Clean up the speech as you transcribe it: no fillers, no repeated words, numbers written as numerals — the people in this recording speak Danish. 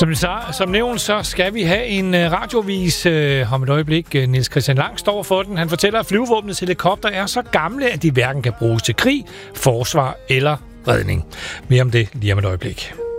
Som nævnt, så skal vi have en radiovis om et øjeblik. Niels Christian Lang står for den. Han fortæller, at flyvevåbnets helikopter er så gamle, at de hverken kan bruges til krig, forsvar eller redning. Mere om det lige om et øjeblik.